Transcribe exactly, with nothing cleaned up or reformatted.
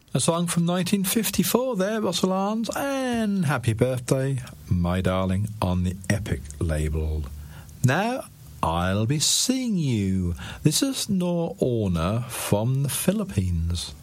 A song from nineteen fifty-four there, Russell Arns, and happy birthday, my darling, on the Epic label. Now, I'll be seeing you. This is Nor Orna from the Philippines.